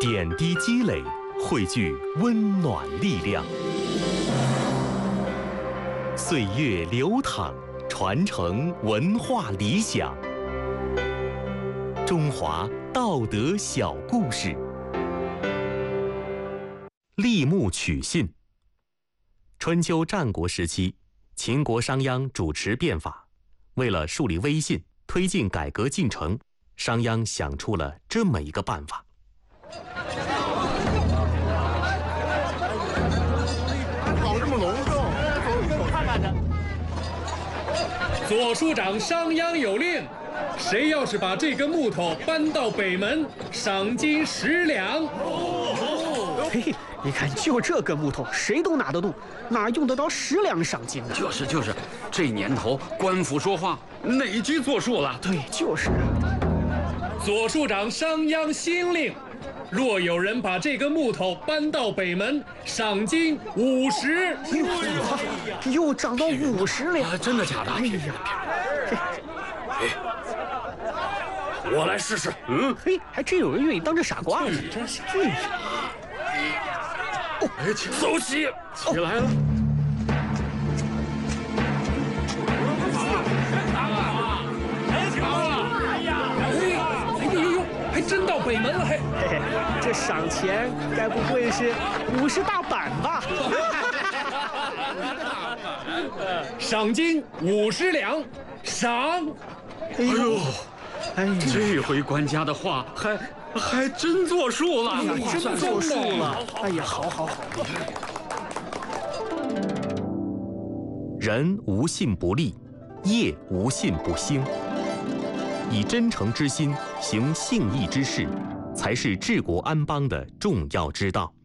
点滴积累，汇聚温暖力量。岁月流淌，传承文化理想。中华道德小故事。立木取信。春秋战国时期，秦国商鞅主持变法，为了树立威信，推进改革进程，商鞅想出了这么一个办法。 搞这么隆重，走看看去。 左庶长商鞅有令，谁要是把这根木头搬到北门，赏金10两。 嘿嘿，你看，就这根木头，谁都拿得动，哪用得着10两赏金呢？ 就是，这年头官府说话，哪句作数了？ 对，就是啊。 左庶长商鞅新令，若有人把这根木头搬到北门，赏金50。 又涨到50两， 真的假的？ 哎呀， 我来试试。 嘿，还真有人愿意当这傻瓜呢。 真是。 走起，起来了。 还真到北门了，嘿， 这赏钱该不会是50大板吧？ 赏金50两，赏。 哎呦，这回官家的话还真作数了， 真作数了。哎呀，好。 人无信不立，业无信不兴。以真诚之心行信义之事，才是治国安邦的重要之道。